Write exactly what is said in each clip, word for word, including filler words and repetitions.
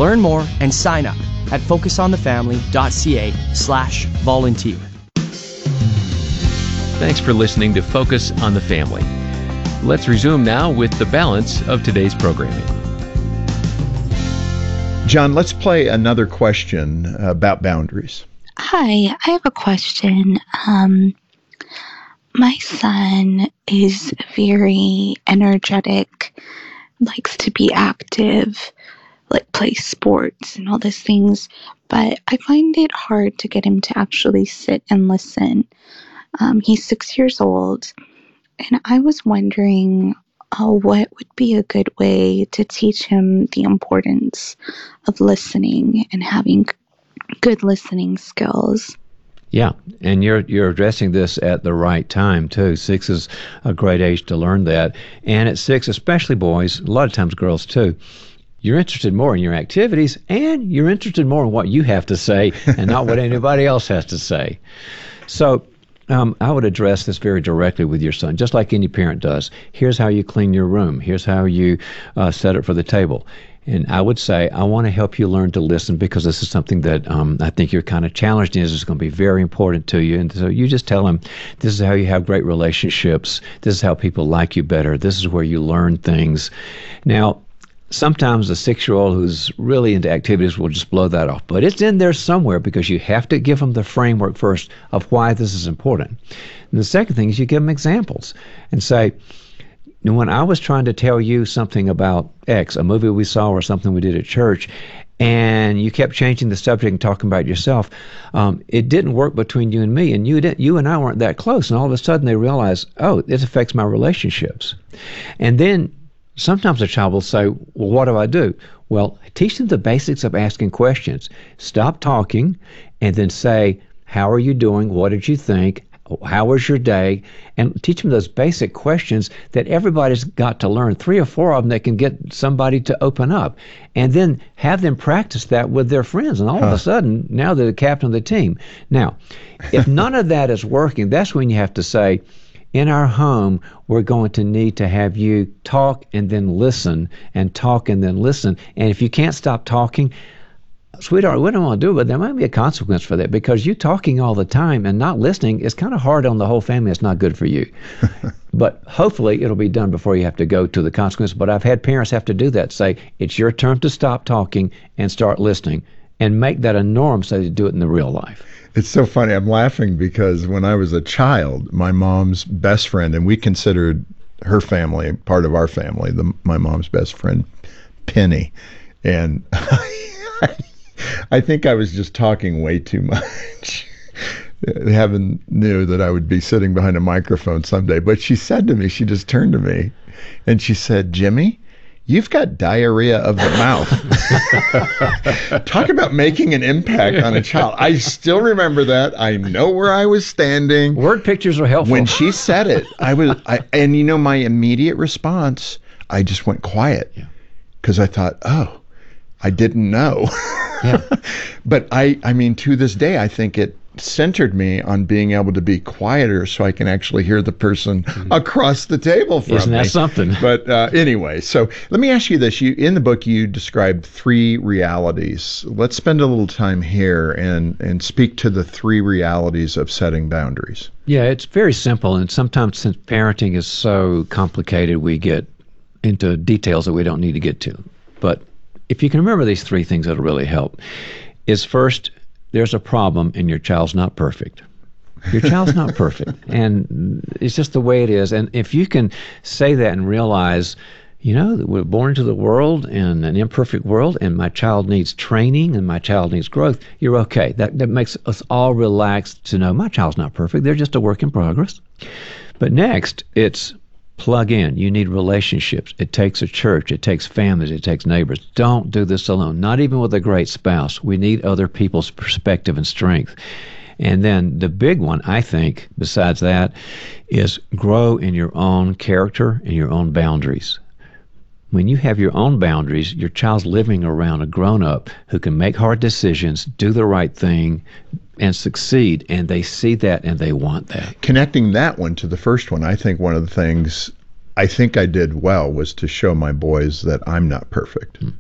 Learn more and sign up at focusonthefamily.ca slash volunteer. Thanks for listening to Focus on the Family. Let's resume now with the balance of today's programming. John, let's play another question about boundaries. Hi, I have a question. Um, my son is very energetic, likes to be active, like play sports and all these things, but I find it hard to get him to actually sit and listen. Um, he's six years old, and I was wondering uh, what would be a good way to teach him the importance of listening and having good listening skills. Yeah, and you're you're addressing this at the right time, too. Six is a great age to learn that. And at six, especially boys, a lot of times girls, too, you're interested more in your activities, and you're interested more in what you have to say and not what anybody else has to say. So um, I would address this very directly with your son, just like any parent does. Here's how you clean your room. Here's how you uh, set it for the table. And I would say, I want to help you learn to listen, because this is something that um, I think you're kind of challenged in. It's going to be very important to you. And so you just tell him, this is how you have great relationships. This is how people like you better. This is where you learn things. Now, sometimes a six-year-old who's really into activities will just blow that off. But it's in there somewhere, because you have to give them the framework first of why this is important. And the second thing is you give them examples and say, when I was trying to tell you something about X, a movie we saw or something we did at church, and you kept changing the subject and talking about yourself, um, it didn't work between you and me, and you didn't, you and I weren't that close. And all of a sudden they realize, oh, this affects my relationships. And then sometimes a child will say, well, what do I do? Well, teach them the basics of asking questions. Stop talking and then say, how are you doing? What did you think? How was your day? And teach them those basic questions that everybody's got to learn. Three or four of them that can get somebody to open up. And then have them practice that with their friends. And all huh. of a sudden, now they're the captain of the team. Now, if none of that is working, that's when you have to say, in our home, we're going to need to have you talk and then listen, and talk and then listen. And if you can't stop talking, sweetheart, we don't want to do it, but there might be a consequence for that, because you talking all the time and not listening is kind of hard on the whole family. It's not good for you. But hopefully it'll be done before you have to go to the consequence. But I've had parents have to do that, say, it's your turn to stop talking and start listening, and make that a norm so they do it in the real life. It's so funny. I'm laughing because when I was a child, my mom's best friend, and we considered her family part of our family, the, my mom's best friend, Penny. And I think I was just talking way too much. Heaven knew that I would be sitting behind a microphone someday. But she said to me, she just turned to me and she said, Jimmy, you've got diarrhea of the mouth. Talk about making an impact on a child. I still remember that. I know where I was standing. Word pictures are helpful. When she said it, I was, I, and you know, my immediate response, I just went quiet because I thought, oh, I didn't know. Yeah. But I, I mean, to this day, I think it centered me on being able to be quieter so I can actually hear the person mm-hmm. across the table from me. Isn't that something? But uh, anyway, so let me ask you this. You, in the book, you describe three realities. Let's spend a little time here and, and speak to the three realities of setting boundaries. Yeah, it's very simple. And sometimes since parenting is so complicated, we get into details that we don't need to get to. But if you can remember these three things, that'll really help. Is first, there's a problem and your child's not perfect. Your child's not perfect. And it's just the way it is. And if you can say that and realize, you know, that we're born into the world in an imperfect world, and my child needs training and my child needs growth, you're okay. That, that makes us all relaxed to know my child's not perfect. They're just a work in progress. But next, it's plug in. You need relationships. It takes a church. It takes families. It takes neighbors. Don't do this alone. Not even with a great spouse. We need other people's perspective and strength. And then the big one, I think, besides that, is grow in your own character and your own boundaries. When you have your own boundaries, your child's living around a grown-up who can make hard decisions, do the right thing, and succeed, and they see that and they want that. Connecting that one to the first one, I think one of the things I think I did well was to show my boys that I'm not perfect. Hmm.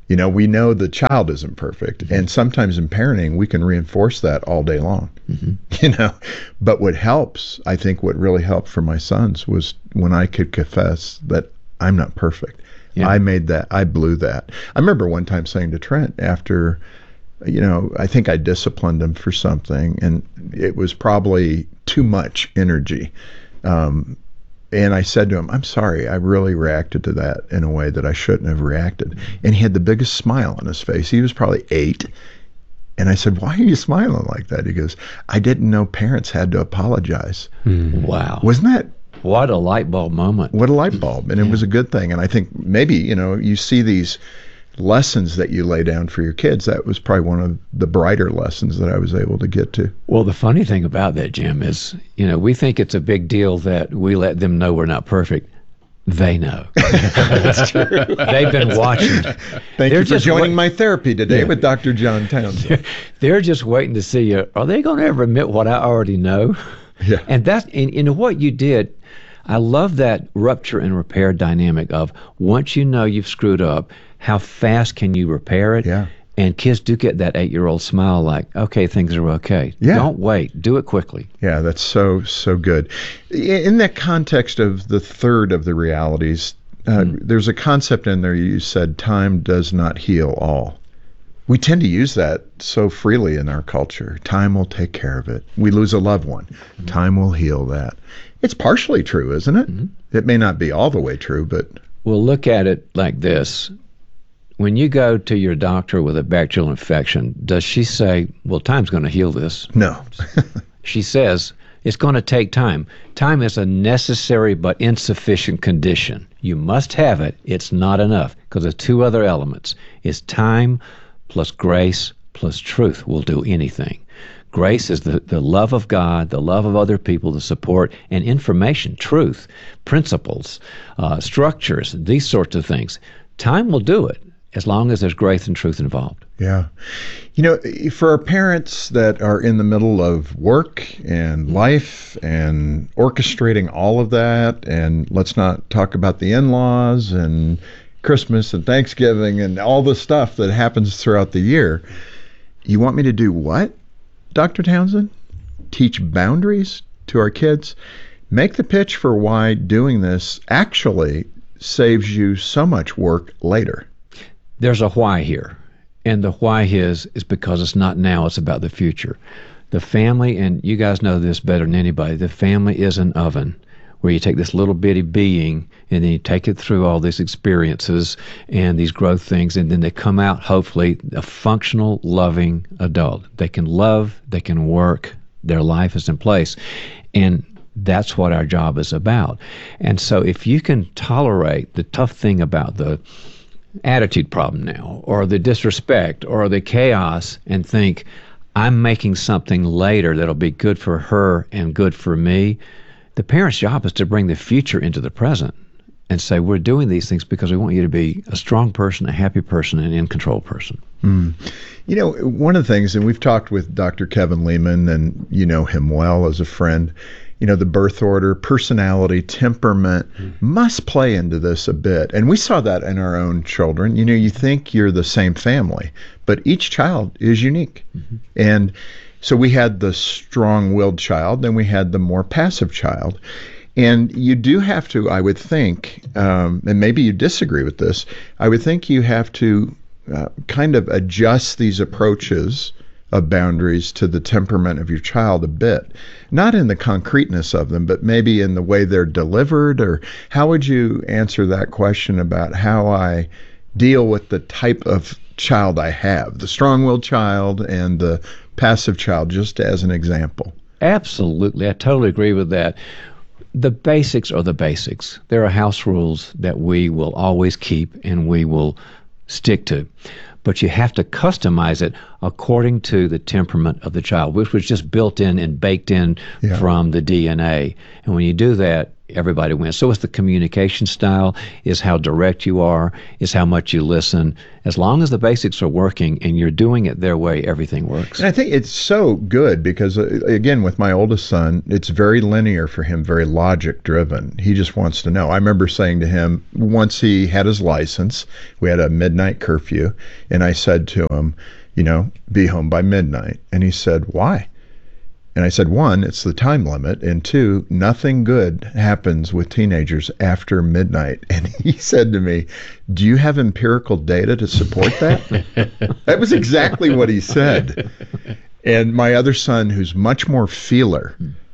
You know, we know the child isn't perfect. Mm-hmm. And sometimes in parenting, we can reinforce that all day long, mm-hmm. you know. But what helps, I think what really helped for my sons was when I could confess that I'm not perfect. Yeah. I made that, I blew that. I remember one time saying to Trent after, you know, I think I disciplined him for something, and it was probably too much energy. Um, And I said to him, I'm sorry, I really reacted to that in a way that I shouldn't have reacted. And he had the biggest smile on his face. He was probably eight. And I said, why are you smiling like that? He goes, I didn't know parents had to apologize. Mm. Wow. Wasn't that? What a light bulb moment. What a light bulb. And yeah. It was a good thing. And I think maybe, you know, you see these lessons that you lay down for your kids. That was probably one of the brighter lessons that I was able to get to. Well, the funny thing about that, Jim, is, you know, we think it's a big deal that we let them know we're not perfect. They know. That's true. They've been watching. Thank They're you for joining wait- my therapy today yeah. with Doctor John Townsend. They're just waiting to see you. Are they going to ever admit what I already know? Yeah. And that's, and, and what you did, I love that rupture and repair dynamic of once you know you've screwed up, how fast can you repair it? Yeah. And kids do get that eight-year-old smile like, okay, things are okay. Yeah. Don't wait. Do it quickly. Yeah, that's so, so good. In that context of the third of the realities, uh, mm. there's a concept in there you said, time does not heal all. We tend to use that so freely in our culture. Time will take care of it. We lose a loved one. Mm. Time will heal that. It's partially true, isn't it? Mm. It may not be all the way true, but... We'll look at it like this. When you go to your doctor with a bacterial infection, does she say, well, time's going to heal this? No. She says, it's going to take time. Time is a necessary but insufficient condition. You must have it. It's not enough because there's two other elements. It's time plus grace plus truth will do anything. Grace is the, the love of God, the love of other people, the support, and information, truth, principles, uh, structures, these sorts of things. Time will do it as long as there's grace and truth involved. Yeah. You know, for our parents that are in the middle of work and life and orchestrating all of that, and let's not talk about the in-laws and Christmas and Thanksgiving and all the stuff that happens throughout the year, you want me to do what? Doctor Townsend, teach boundaries to our kids. Make the pitch for why doing this actually saves you so much work later. There's a why here, and the why is is because it's not now, it's about the future. The family, and you guys know this better than anybody, the family is an oven where you take this little bitty being and then you take it through all these experiences and these growth things, and then they come out, hopefully, a functional, loving adult. They can love, they can work, their life is in place. And that's what our job is about. And so if you can tolerate the tough thing about the attitude problem now, or the disrespect, or the chaos, and think, I'm making something later that'll be good for her and good for me, the parent's job is to bring the future into the present and say, we're doing these things because we want you to be a strong person, a happy person, an in-control person. Mm. You know, one of the things, and we've talked with Doctor Kevin Lehman, and you know him well as a friend, you know, the birth order, personality, temperament mm. must play into this a bit. And we saw that in our own children. You know, you think you're the same family, but each child is unique. Mm-hmm. And so we had the strong-willed child, then we had the more passive child. And you do have to, I would think, um, and maybe you disagree with this, I would think you have to uh, kind of adjust these approaches of boundaries to the temperament of your child a bit. Not in the concreteness of them, but maybe in the way they're delivered. Or how would you answer that question about how I deal with the type of child I have, the strong-willed child and the passive child, just as an example? Absolutely. I totally agree with that. The basics are the basics. There are house rules that we will always keep and we will stick to. But you have to customize it according to the temperament of the child, which was just built in and baked in yeah. from the D N A. And when you do that, everybody wins. So it's the communication style, is how direct you are, is how much you listen. As long as the basics are working and you're doing it their way, everything works. And I think it's so good because, uh, again, with my oldest son, it's very linear for him, very logic driven. He just wants to know. I remember saying to him, once he had his license, we had a midnight curfew, and I said to him, you know, be home by midnight. And he said, why? And I said, one, it's the time limit, and two, nothing good happens with teenagers after midnight. And he said to me, do you have empirical data to support that? That was exactly what he said. And my other son, who's much more feeler,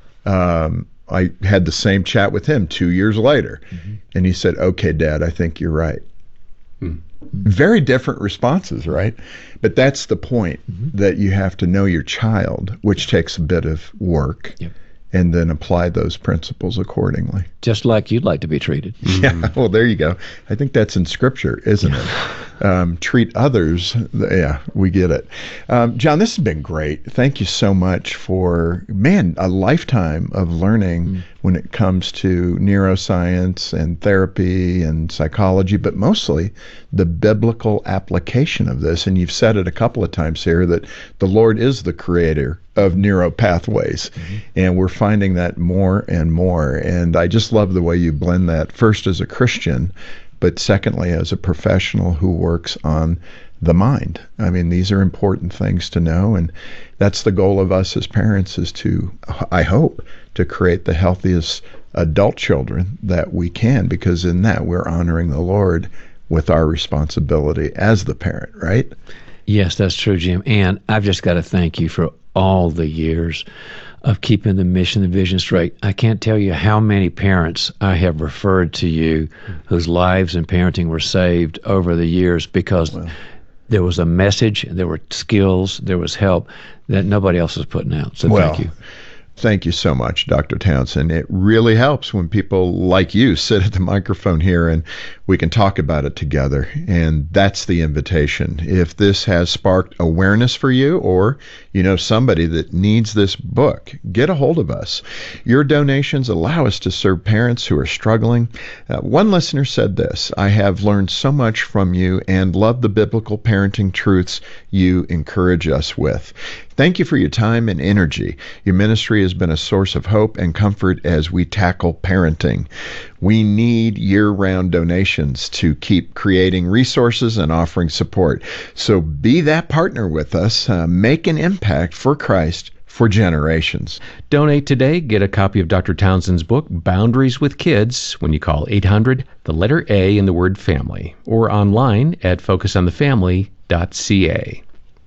um, I had the same chat with him two years later. Mm-hmm. And he said, okay, Dad, I think you're right. Mm. Very different responses, right? But that's the point, mm-hmm. that you have to know your child, which takes a bit of work, yep. and then apply those principles accordingly. Just like you'd like to be treated. Yeah, well, there you go. I think that's in Scripture, isn't it? Um, treat others. Yeah, we get it. Um, John, this has been great. Thank you so much for, man, a lifetime of learning mm. when it comes to neuroscience and therapy and psychology, but mostly the biblical application of this. And you've said it a couple of times here that the Lord is the creator of neuro pathways. Mm-hmm. And we're finding that more and more. And I just love the way you blend that, first as a Christian, but secondly, as a professional who works on the mind. I mean, these are important things to know, and that's the goal of us as parents, is to, I hope, to create the healthiest adult children that we can, because in that we're honoring the Lord with our responsibility as the parent, right? Yes, that's true, Jim. And I've just got to thank you for all the years of keeping the mission and vision straight. I can't tell you how many parents I have referred to you whose lives and parenting were saved over the years because well. there was a message, there were skills, there was help that nobody else was putting out. So well, thank you. Thank you so much, Doctor Townsend. It really helps when people like you sit at the microphone here and we can talk about it together. And that's the invitation. If this has sparked awareness for you, or you know somebody that needs this book, get a hold of us. Your donations allow us to serve parents who are struggling. Uh, one listener said this: I have learned so much from you and love the biblical parenting truths you encourage us with. Thank you for your time and energy. Your ministry has been a source of hope and comfort as we tackle parenting. We need year-round donations to keep creating resources and offering support. So be that partner with us. Uh, make an impact for Christ for generations. Donate today. Get a copy of Doctor Townsend's book, Boundaries with Kids, when you call eight hundred, the letter A in the word family, or online at focus on the family dot c a.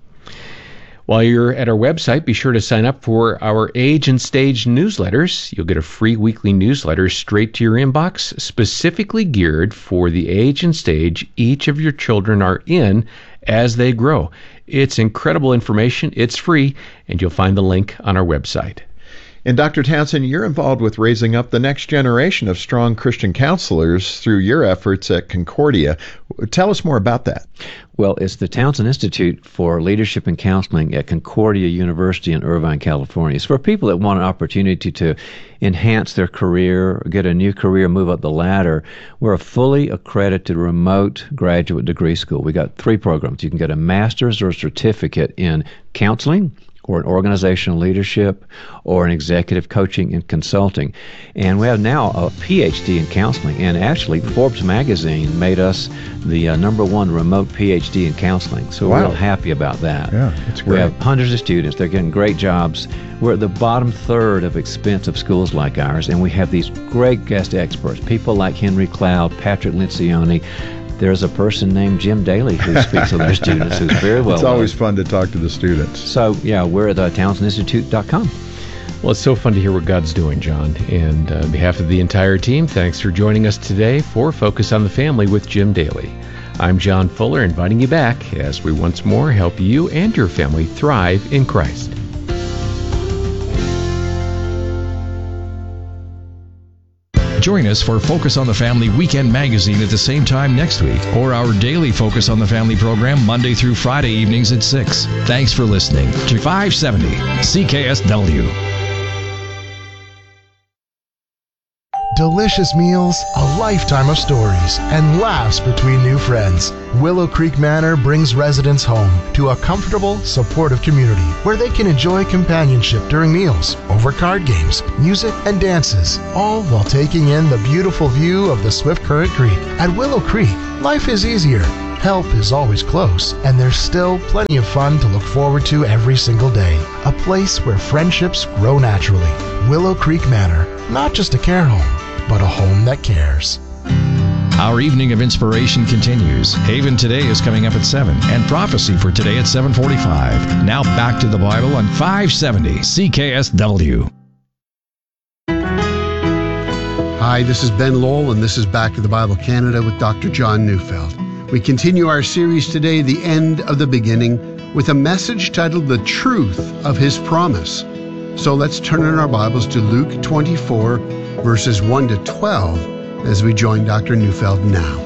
While you're at our website, be sure to sign up for our Age and Stage newsletters. You'll get a free weekly newsletter straight to your inbox, specifically geared for the age and stage each of your children are in as they grow. It's incredible information. It's free, and you'll find the link on our website. And Doctor Townsend, you're involved with raising up the next generation of strong Christian counselors through your efforts at Concordia. Tell us more about that. Well, it's the Townsend Institute for Leadership and Counseling at Concordia University in Irvine, California. It's for people that want an opportunity to enhance their career, get a new career, move up the ladder. We're a fully accredited remote graduate degree school. We got three programs. You can get a master's or a certificate in counseling, or an organizational leadership, or an executive coaching and consulting. And we have now a P H D in counseling. And actually, Forbes magazine made us the uh, number one remote P H D in counseling. So wow. we're real happy about that. Yeah, it's great. We have hundreds of students. They're getting great jobs. We're at the bottom third of expensive schools like ours, and we have these great guest experts, people like Henry Cloud, Patrick Lencioni. There's a person named Jim Daly who speaks to their students who's very well It's always known. fun to talk to the students. So, yeah, we're at uh, townsend institute dot com. Well, it's so fun to hear what God's doing, John. And uh, on behalf of the entire team, thanks for joining us today for Focus on the Family with Jim Daly. I'm John Fuller, inviting you back as we once more help you and your family thrive in Christ. Join us for Focus on the Family Weekend Magazine at the same time next week, or our daily Focus on the Family program Monday through Friday evenings at six. Thanks for listening to five seventy C K S W. delicious meals, a lifetime of stories, and laughs between new friends. Willow Creek Manor brings residents home to a comfortable, supportive community where they can enjoy companionship during meals, over card games, music, and dances, all while taking in the beautiful view of the Swift Current Creek. At Willow Creek, life is easier. Help is always close, and there's still plenty of fun to look forward to every single day. A place where friendships grow naturally. Willow Creek Manor, not just a care home, but a home that cares. Our evening of inspiration continues. Haven Today is coming up at seven, and Prophecy for Today at seven forty-five. Now back to the Bible on five seventy C K S W. Hi, this is Ben Lowell, and this is Back to the Bible Canada with Doctor John Neufeld. We continue our series today, The End of the Beginning, with a message titled The Truth of His Promise. So let's turn in our Bibles to Luke twenty-four, verses one to twelve, as we join Doctor Neufeld now.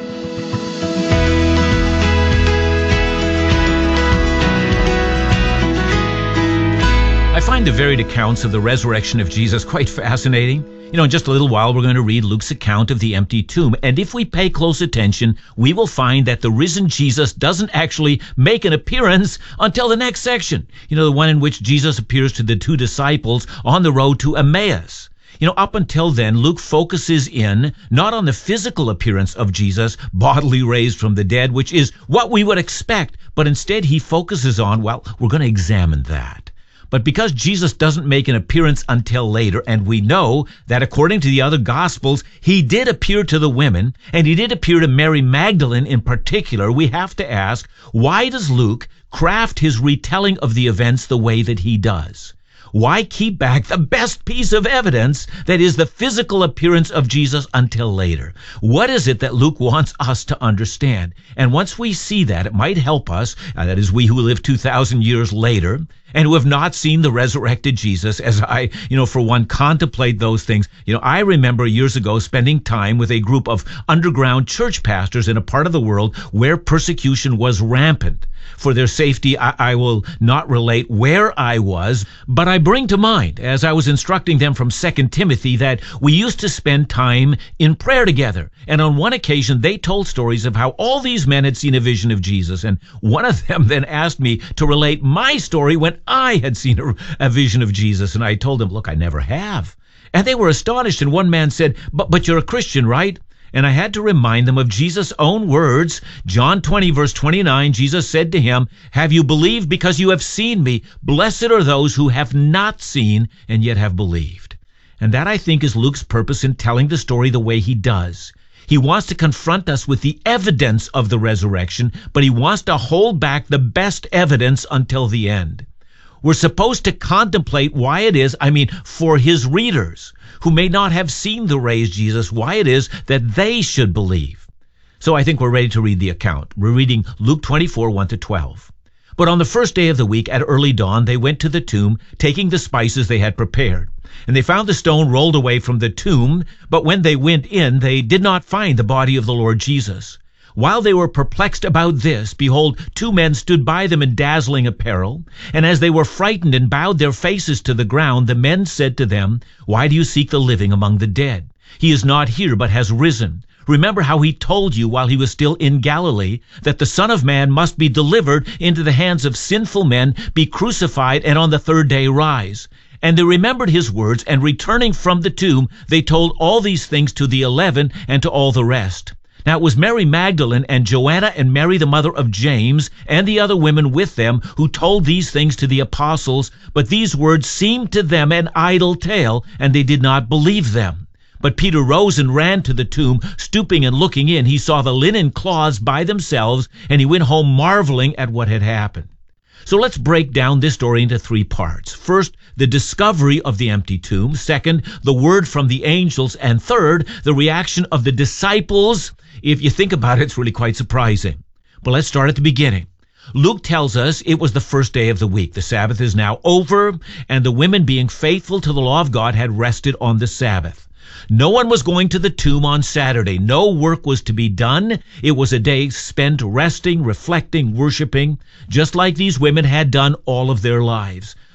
I find the varied accounts of the resurrection of Jesus quite fascinating. You know, in just a little while, we're going to read Luke's account of the empty tomb. And if we pay close attention, we will find that the risen Jesus doesn't actually make an appearance until the next section. You know, the one in which Jesus appears to the two disciples on the road to Emmaus. You know, up until then, Luke focuses in not on the physical appearance of Jesus, bodily raised from the dead, which is what we would expect, but instead he focuses on, well, we're going to examine that. But because Jesus doesn't make an appearance until later, and we know that according to the other Gospels, he did appear to the women, and he did appear to Mary Magdalene in particular, we have to ask, why does Luke craft his retelling of the events the way that he does? Why keep back the best piece of evidence, that is the physical appearance of Jesus, until later? What is it that Luke wants us to understand? And once we see that, it might help us, uh, that is we who live two thousand years later, and who have not seen the resurrected Jesus, as I, you know, for one, contemplate those things. You know, I remember years ago spending time with a group of underground church pastors in a part of the world where persecution was rampant. For their safety, I, I will not relate where I was, but I bring to mind, as I was instructing them from Second Timothy, that we used to spend time in prayer together. And on one occasion, they told stories of how all these men had seen a vision of Jesus. And one of them then asked me to relate my story when I had seen a, a vision of Jesus. And I told them, look, I never have. And they were astonished. And one man said, but, but you're a Christian, right? And I had to remind them of Jesus' own words. John twenty, verse twenty-nine, Jesus said to him, have you believed because you have seen me? Blessed are those who have not seen and yet have believed. And that, I think, is Luke's purpose in telling the story the way he does. He wants to confront us with the evidence of the resurrection, but he wants to hold back the best evidence until the end. We're supposed to contemplate why it is, I mean, for his readers who may not have seen the raised Jesus, why it is that they should believe. So I think we're ready to read the account. We're reading Luke twenty-four, one to twelve. But on the first day of the week at early dawn, they went to the tomb, taking the spices they had prepared. And they found the stone rolled away from the tomb, but when they went in, they did not find the body of the Lord Jesus. While they were perplexed about this, behold, two men stood by them in dazzling apparel. And as they were frightened and bowed their faces to the ground, the men said to them, why do you seek the living among the dead? He is not here, but has risen. Remember how he told you while he was still in Galilee, that the Son of Man must be delivered into the hands of sinful men, be crucified, and on the third day rise. And they remembered his words, and returning from the tomb, they told all these things to the eleven and to all the rest. Now it was Mary Magdalene and Joanna and Mary the mother of James and the other women with them who told these things to the apostles, but these words seemed to them an idle tale, and they did not believe them. But Peter rose and ran to the tomb. Stooping and looking in, he saw the linen cloths by themselves, and he went home marveling at what had happened. So let's break down this story into three parts. First, the discovery of the empty tomb. Second, the word from the angels. And third, the reaction of the disciples. If you think about it, it's really quite surprising. But let's start at the beginning. Luke tells us it was the first day of the week. The Sabbath is now over, and the women, being faithful to the law of God, had rested on the Sabbath. No one was going to the tomb on Saturday. No work was to be done. It was a day spent resting, reflecting, worshiping, just like these women had done all of their lives.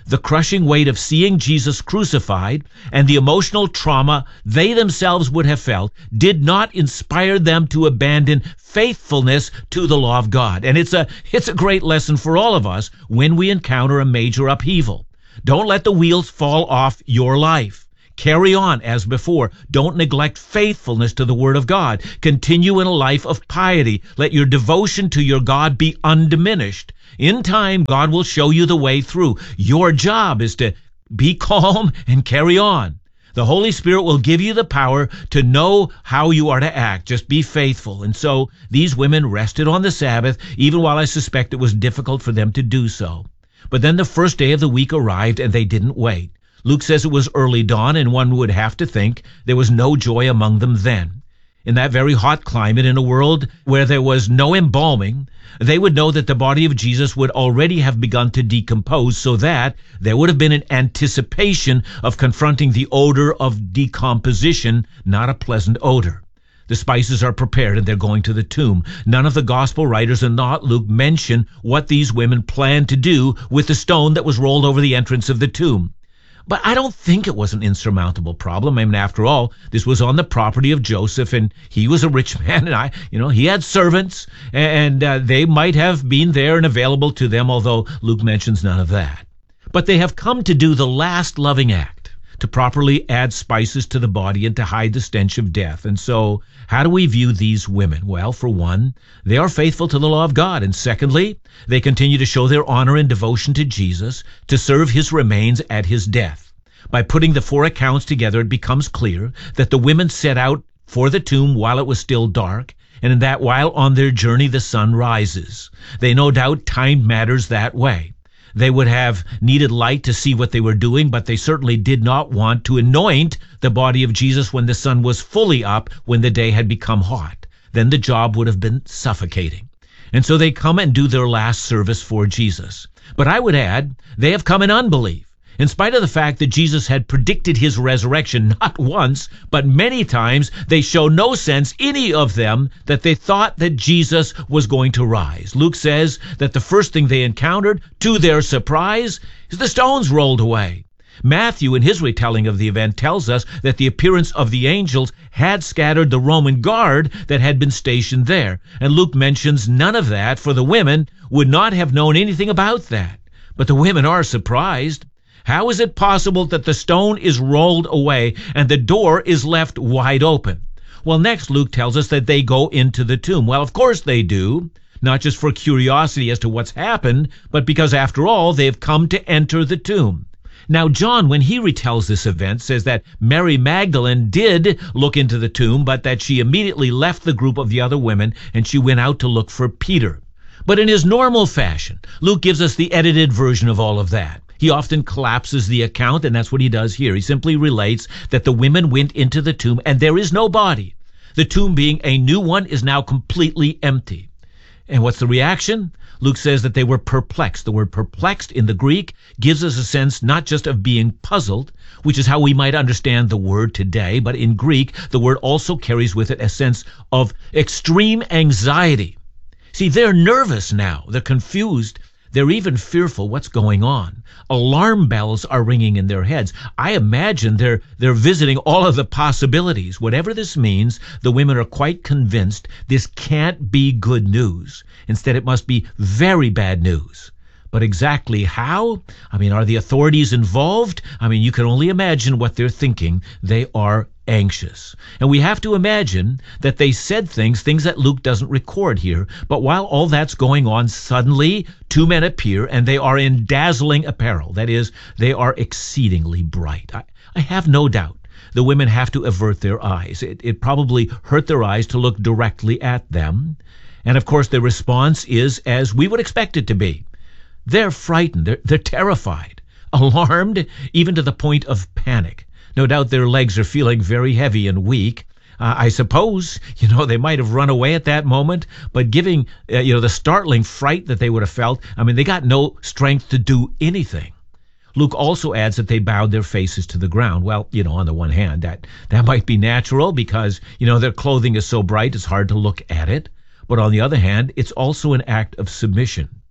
the crushing weight of seeing Jesus crucified and the emotional trauma they themselves would have felt did not inspire them to abandon faithfulness to the law of God. And it's a, it's a great lesson for all of us when we encounter a major upheaval. Don't let the wheels fall off your life. Carry on as before. Don't neglect faithfulness to the Word of God. Continue in a life of piety. Let your devotion to your God be undiminished. In time, God will show you the way through. Your job is to be calm and carry on. The Holy Spirit will give you the power to know how you are to act. Just be faithful. And so these women rested on the Sabbath, even while I suspect it was difficult for them to do so. But then the first day of the week arrived, and they didn't wait. Luke says it was early dawn, and one would have to think there was no joy among them then. In that very hot climate, in a world where there was no embalming, they would know that the body of Jesus would already have begun to decompose, so that there would have been an anticipation of confronting the odor of decomposition, not a pleasant odor. The spices are prepared and they're going to the tomb. None of the gospel writers, and not Luke, mention what these women planned to do with the stone that was rolled over the entrance of the tomb. But I don't think it was an insurmountable problem. I mean, after all, this was on the property of Joseph, and he was a rich man, and I, you know, he had servants, and uh, they might have been there and available to them, although Luke mentions none of that. But they have come to do the last loving act, to properly add spices to the body and to hide the stench of death. And so, how do we view these women? Well, for one, they are faithful to the law of God. And secondly, they continue to show their honor and devotion to Jesus, to serve his remains at his death. By putting the four accounts together, it becomes clear that the women set out for the tomb while it was still dark, and in that while on their journey the sun rises. They no doubt timed matters that way. They would have needed light to see what they were doing, but they certainly did not want to anoint the body of Jesus when the sun was fully up, when the day had become hot. Then the job would have been suffocating. And so they come and do their last service for Jesus. But I would add, they have come in unbelief. In spite of the fact that Jesus had predicted his resurrection not once, but many times, they show no sense, any of them, that they thought that Jesus was going to rise. Luke says that the first thing they encountered, to their surprise, is the stones rolled away. Matthew, in his retelling of the event, tells us that the appearance of the angels had scattered the Roman guard that had been stationed there. And Luke mentions none of that, for the women would not have known anything about that. But the women are surprised. How is it possible that the stone is rolled away and the door is left wide open? Well, next Luke tells us that they go into the tomb. Well, of course they do, not just for curiosity as to what's happened, but because, after all, they've come to enter the tomb. Now, John, when he retells this event, says that Mary Magdalene did look into the tomb, but that she immediately left the group of the other women and she went out to look for Peter. But in his normal fashion, Luke gives us the edited version of all of that. He often collapses the account, and that's what he does here. He simply relates that the women went into the tomb, and there is no body. The tomb, being a new one, is now completely empty. And what's the reaction? Luke says that they were perplexed. The word perplexed in the Greek gives us a sense not just of being puzzled, which is how we might understand the word today, but in Greek, the word also carries with it a sense of extreme anxiety. See, they're nervous now. They're confused. They're even fearful what's going on. Alarm bells are ringing in their heads. I imagine they're they're visiting all of the possibilities. Whatever this means, the women are quite convinced this can't be good news. Instead, it must be very bad news. But exactly how? I mean, are the authorities involved? I mean, you can only imagine what they're thinking. They are anxious. And we have to imagine that they said things, things that Luke doesn't record here. But while all that's going on, suddenly two men appear, and they are in dazzling apparel. That is, they are exceedingly bright. I, I have no doubt the women have to avert their eyes. It, it probably hurt their eyes to look directly at them. And of course, their response is as we would expect it to be. They're frightened. They're, they're terrified, alarmed, even to the point of panic. No doubt their legs are feeling very heavy and weak. Uh, I suppose, you know, they might have run away at that moment, but giving, uh, you know, the startling fright that they would have felt, I mean, they got no strength to do anything. Luke also adds that they bowed their faces to the ground. Well, you know, on the one hand, that, that might be natural because, you know, their clothing is so bright it's hard to look at it. But on the other hand, it's also an act of submission.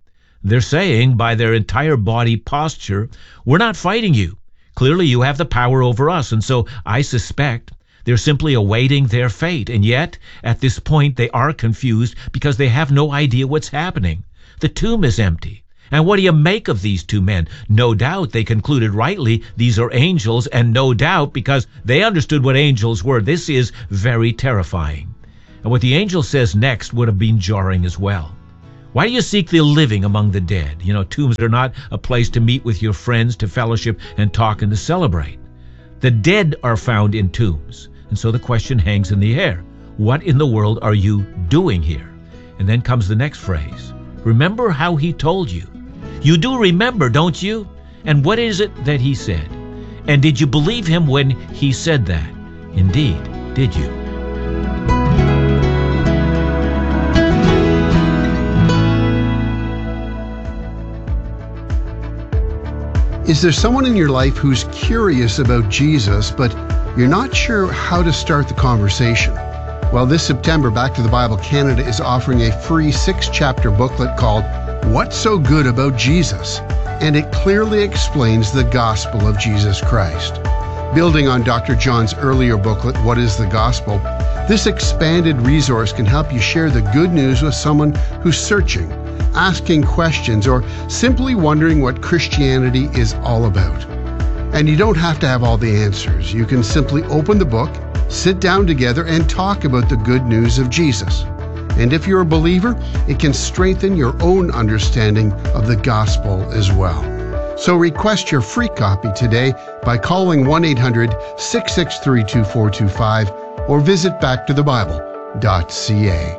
They're saying by their entire body posture, we're not fighting you. Clearly you have the power over us. And so I suspect they're simply awaiting their fate. And yet, at this point, they are confused because they have no idea what's happening. The tomb is empty. And what do you make of these two men? No doubt they concluded rightly these are angels, and no doubt because they understood what angels were. This is very terrifying. And what the angel says next would have been jarring as well. Why do you seek the living among the dead? You know, tombs are not a place to meet with your friends, to fellowship and talk and to celebrate. The dead are found in tombs. And so the question hangs in the air. What in the world are you doing here? And then comes the next phrase. Remember how he told you. You do remember, don't you? And what is it that he said? And did you believe him when he said that? Indeed, did you? Is there someone in your life who's curious about Jesus, but you're not sure how to start the conversation? Well, this September, Back to the Bible Canada is offering a free six-chapter booklet called What's So Good About Jesus? And it clearly explains the gospel of Jesus Christ. Building on Doctor John's earlier booklet, What is the Gospel? This expanded resource can help you share the good news with someone who's searching, asking questions, or simply wondering what Christianity is all about. And you don't have to have all the answers. You can simply open the book, sit down together, and talk about the good news of Jesus. And if you're a believer, it can strengthen your own understanding of the gospel as well. So request your free copy today by calling one eight hundred, six six three, two four two five or visit back to the bible dot c a.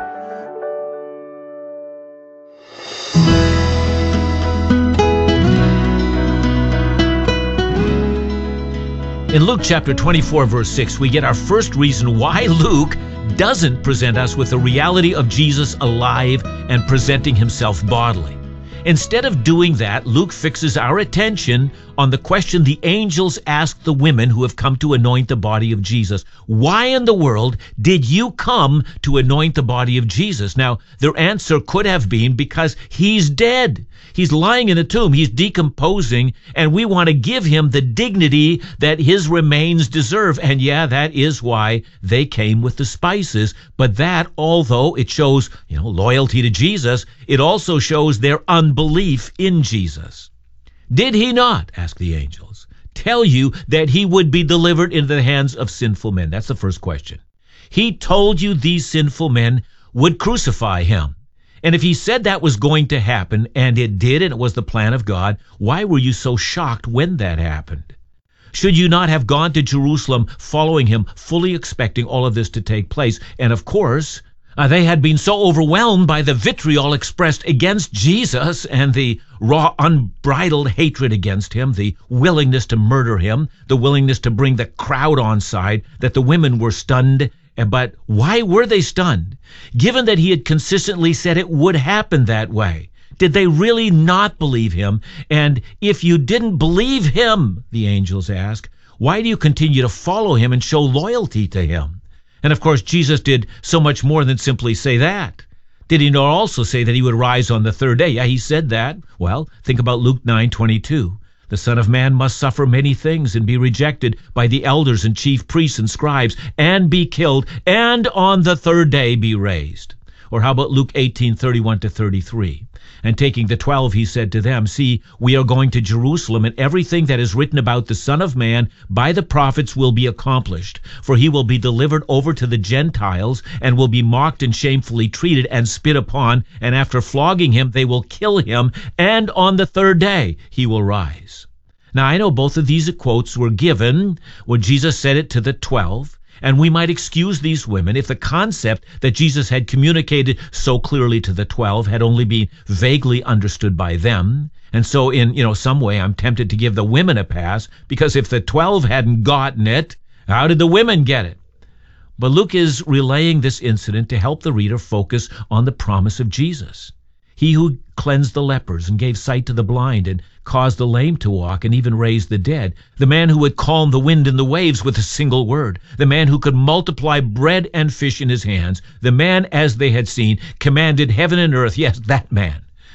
In Luke chapter twenty-four, verse six, we get our first reason why Luke doesn't present us with the reality of Jesus alive and presenting himself bodily. Instead of doing that, Luke fixes our attention on the question the angels asked the women who have come to anoint the body of Jesus. Why in the world did you come to anoint the body of Jesus? Now, their answer could have been because he's dead. He's lying in a tomb. He's decomposing, and we want to give him the dignity that his remains deserve. And yeah, that is why they came with the spices. But that, although it shows, you know, loyalty to Jesus, it also shows their unbelief in Jesus. Did he not, ask the angels, tell you that he would be delivered into the hands of sinful men? That's the first question. He told you these sinful men would crucify him. And if he said that was going to happen, and it did, and it was the plan of God, why were you so shocked when that happened? Should you not have gone to Jerusalem following him, fully expecting all of this to take place? And of course, uh, they had been so overwhelmed by the vitriol expressed against Jesus and the raw, unbridled hatred against him, the willingness to murder him, the willingness to bring the crowd on side, that the women were stunned. But why were they stunned? Given that he had consistently said it would happen that way, did they really not believe him? And if you didn't believe him, the angels ask, why do you continue to follow him and show loyalty to him? And of course, Jesus did so much more than simply say that. Did he not also say that he would rise on the third day? Yeah, he said that. Well, think about Luke nine twenty-two. The Son of Man must suffer many things and be rejected by the elders and chief priests and scribes and be killed and on the third day be raised. Or how about Luke eighteen thirty-one to thirty-three? And taking the twelve, he said to them, see, we are going to Jerusalem, and everything that is written about the Son of Man by the prophets will be accomplished. For he will be delivered over to the Gentiles and will be mocked and shamefully treated and spit upon. And after flogging him, they will kill him. And on the third day, he will rise. Now, I know both of these quotes were given when Jesus said it to the twelve. And we might excuse these women if the concept that Jesus had communicated so clearly to the twelve had only been vaguely understood by them. And so in, you know, some way I'm tempted to give the women a pass, because if the twelve hadn't gotten it, how did the women get it? But Luke is relaying this incident to help the reader focus on the promise of Jesus. He who cleansed the lepers and gave sight to the blind and caused the lame to walk and even raised the dead. The man who would calm the wind and the waves with a single word. The man who could multiply bread and fish in his hands. The man, as they had seen, commanded heaven and earth. Yes, that man.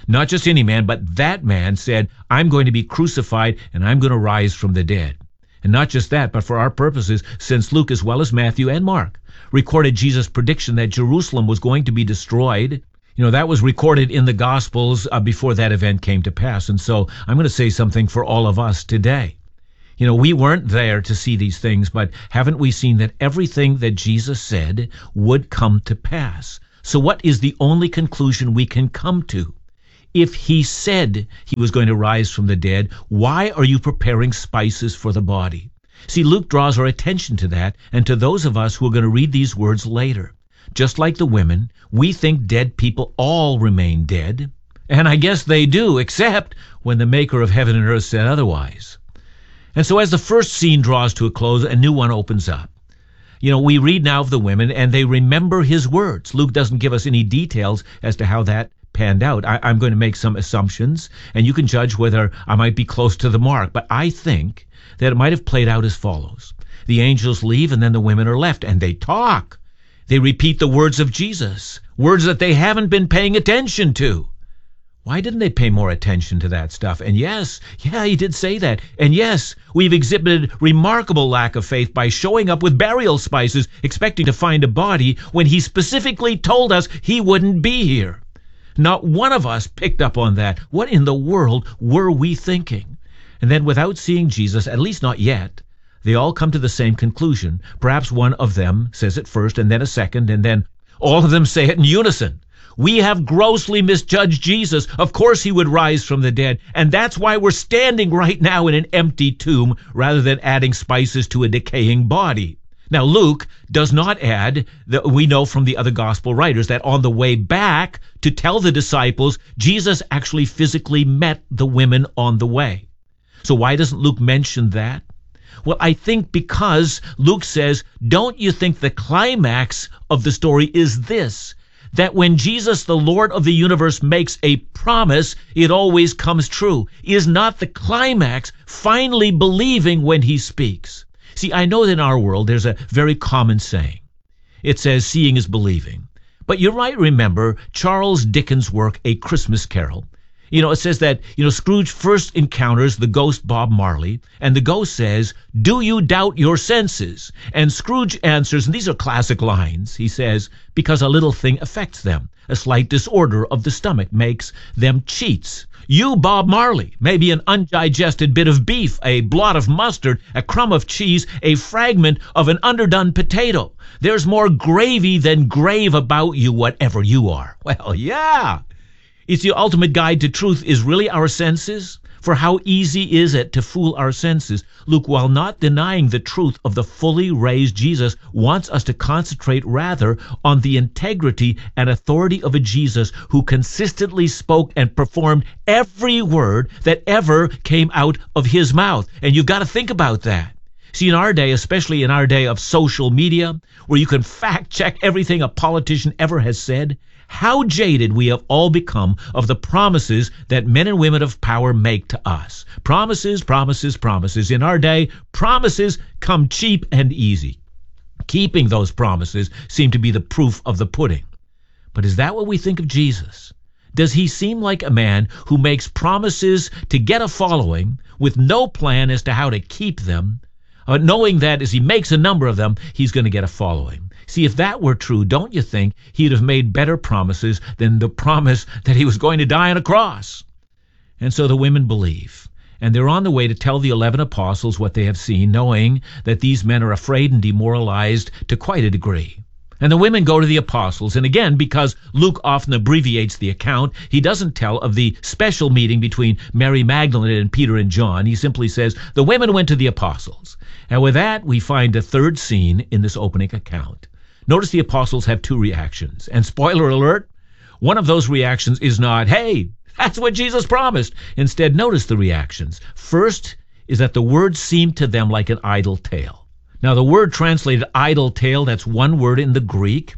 Not just any man, but that man said, I'm going to be crucified and I'm going to rise from the dead. And not just that, but for our purposes, since Luke as well as Matthew and Mark recorded Jesus' prediction that Jerusalem was going to be destroyed, you know, that was recorded in the Gospels uh, before that event came to pass. And so I'm going to say something for all of us today. You know, we weren't there to see these things, but haven't we seen that everything that Jesus said would come to pass? So what is the only conclusion we can come to? If he said he was going to rise from the dead, why are you preparing spices for the body? See, Luke draws our attention to that and to those of us who are going to read these words later. Just like the women, we think dead people all remain dead. And I guess they do, except when the maker of heaven and earth said otherwise. And so as the first scene draws to a close, a new one opens up. You know, we read now of the women, and they remember his words. Luke doesn't give us any details as to how that panned out. I, I'm going to make some assumptions, and you can judge whether I might be close to the mark. But I think that it might have played out as follows. The angels leave, and then the women are left, and they talk. They repeat the words of Jesus, words that they haven't been paying attention to. Why didn't they pay more attention to that stuff? And yes, yeah, he did say that. And yes, we've exhibited remarkable lack of faith by showing up with burial spices, expecting to find a body when he specifically told us he wouldn't be here. Not one of us picked up on that. What in the world were we thinking? And then without seeing Jesus, at least not yet, they all come to the same conclusion. Perhaps one of them says it first, and then a second, and then all of them say it in unison. We have grossly misjudged Jesus. Of course he would rise from the dead. And that's why we're standing right now in an empty tomb rather than adding spices to a decaying body. Now, Luke does not add that we know from the other gospel writers that on the way back to tell the disciples, Jesus actually physically met the women on the way. So why doesn't Luke mention that? Well, I think because Luke says, don't you think the climax of the story is this? That when Jesus, the Lord of the universe, makes a promise, it always comes true. Is not the climax finally believing when he speaks? See, I know that in our world there's a very common saying. It says, seeing is believing. But you might remember Charles Dickens' work, A Christmas Carol. You know, it says that, you know, Scrooge first encounters the ghost Bob Marley, and the ghost says, do you doubt your senses? And Scrooge answers, and these are classic lines, he says, because a little thing affects them. A slight disorder of the stomach makes them cheats. You, Bob Marley, may be an undigested bit of beef, a blot of mustard, a crumb of cheese, a fragment of an underdone potato. There's more gravy than grave about you, whatever you are. Well, yeah. It's the ultimate guide to truth is really our senses. For how easy is it to fool our senses? Luke, while not denying the truth of the fully raised Jesus, wants us to concentrate rather on the integrity and authority of a Jesus who consistently spoke and performed every word that ever came out of his mouth. And you've got to think about that. See, in our day, especially in our day of social media, where you can fact check everything a politician ever has said, how jaded we have all become of the promises that men and women of power make to us. Promises, promises, promises. In our day, promises come cheap and easy. Keeping those promises seem to be the proof of the pudding. But is that what we think of Jesus? Does he seem like a man who makes promises to get a following with no plan as to how to keep them, uh, knowing that as he makes a number of them, he's going to get a following? See, if that were true, don't you think he'd have made better promises than the promise that he was going to die on a cross? And so the women believe, and they're on the way to tell the eleven apostles what they have seen, knowing that these men are afraid and demoralized to quite a degree. And the women go to the apostles, and again, because Luke often abbreviates the account, he doesn't tell of the special meeting between Mary Magdalene and Peter and John. He simply says, the women went to the apostles. And with that, we find a third scene in this opening account. Notice the apostles have two reactions. And spoiler alert, one of those reactions is not, hey, that's what Jesus promised. Instead, notice the reactions. First is that the word seemed to them like an idle tale. Now, the word translated idle tale, that's one word in the Greek.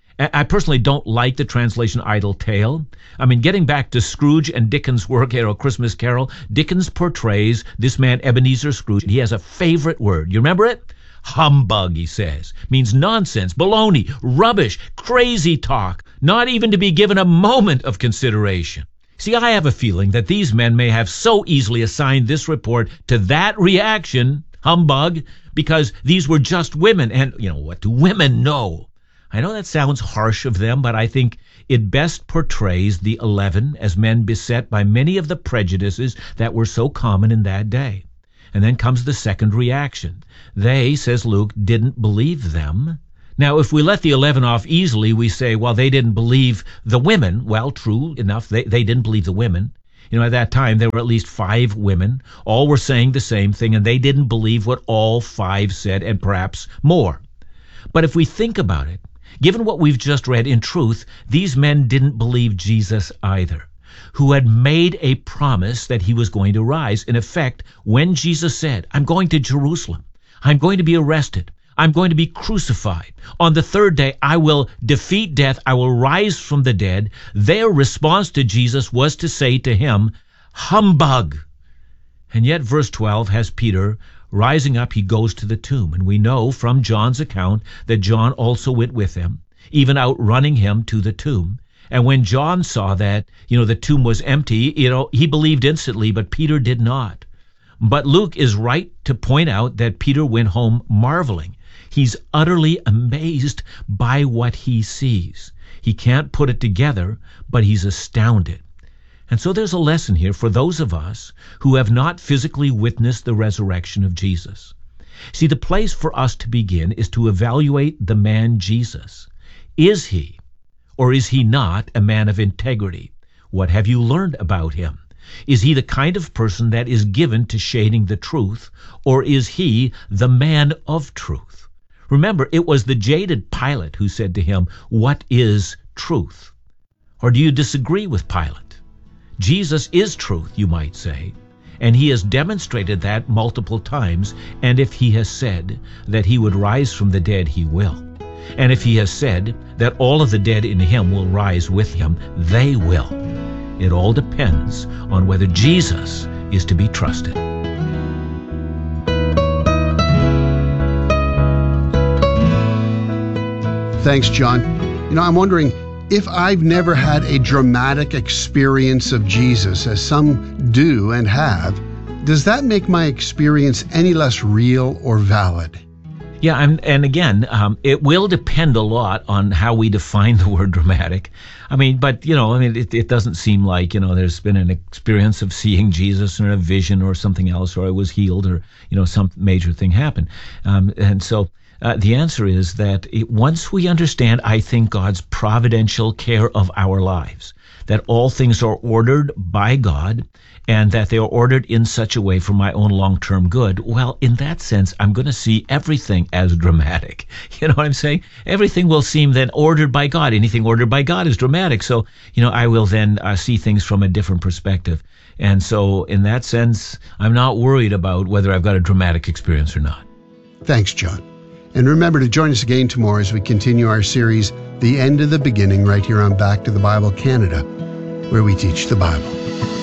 I personally don't like the translation idle tale. I mean, getting back to Scrooge and Dickens' work here, A Christmas Carol, Dickens portrays this man Ebenezer Scrooge. He has a favorite word. You remember it? Humbug, he says, means nonsense, baloney, rubbish, crazy talk, not even to be given a moment of consideration. See, I have a feeling that these men may have so easily assigned this report to that reaction, humbug, because these were just women. And, you know, what do women know? I know that sounds harsh of them, but I think it best portrays the eleven as men beset by many of the prejudices that were so common in that day. And then comes the second reaction. They, says Luke, didn't believe them. Now, if we let the eleven off easily, we say, well, they didn't believe the women. Well, true enough, they, they didn't believe the women. You know, at that time, there were at least five women. All were saying the same thing, and they didn't believe what all five said, and perhaps more. But if we think about it, given what we've just read, in truth, these men didn't believe Jesus either, who had made a promise that he was going to rise. In effect, when Jesus said, I'm going to Jerusalem, I'm going to be arrested, I'm going to be crucified. On the third day, I will defeat death. I will rise from the dead. Their response to Jesus was to say to him, humbug. And yet verse twelve has Peter rising up. He goes to the tomb. And we know from John's account that John also went with him, even outrunning him to the tomb. And when John saw that, you know, the tomb was empty, you know, he believed instantly, but Peter did not. But Luke is right to point out that Peter went home marveling. He's utterly amazed by what he sees. He can't put it together, but he's astounded. And so there's a lesson here for those of us who have not physically witnessed the resurrection of Jesus. See, the place for us to begin is to evaluate the man Jesus. Is he, or is he not, a man of integrity? What have you learned about him? Is he the kind of person that is given to shading the truth, or is he the man of truth? Remember, it was the jaded Pilate who said to him, what is truth? Or do you disagree with Pilate? Jesus is truth, you might say, and he has demonstrated that multiple times, and if he has said that he would rise from the dead, he will. And if he has said that all of the dead in him will rise with him, they will. It all depends on whether Jesus is to be trusted. Thanks, John. You know, I'm wondering if I've never had a dramatic experience of Jesus, as some do and have, does that make my experience any less real or valid? Yeah, and, and again, um, it will depend a lot on how we define the word dramatic. I mean, but, you know, I mean, it, it doesn't seem like, you know, there's been an experience of seeing Jesus in a vision or something else, or I was healed, or, you know, some major thing happened. Um, and so uh, the answer is that it, once we understand, I think, God's providential care of our lives, that all things are ordered by God, and that they are ordered in such a way for my own long-term good, well, in that sense, I'm going to see everything as dramatic. You know what I'm saying? Everything will seem then ordered by God. Anything ordered by God is dramatic. So, you know, I will then uh, see things from a different perspective. And so, in that sense, I'm not worried about whether I've got a dramatic experience or not. Thanks, John. And remember to join us again tomorrow as we continue our series, The End of the Beginning, right here on Back to the Bible Canada, where we teach the Bible.